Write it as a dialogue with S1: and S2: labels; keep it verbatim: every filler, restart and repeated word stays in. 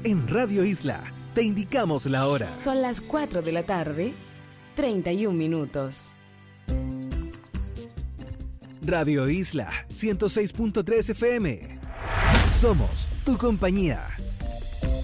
S1: En Radio Isla te indicamos la hora.
S2: Son las cuatro de la tarde, treinta y un minutos.
S1: Radio Isla ciento seis punto tres F M. Somos tu compañía.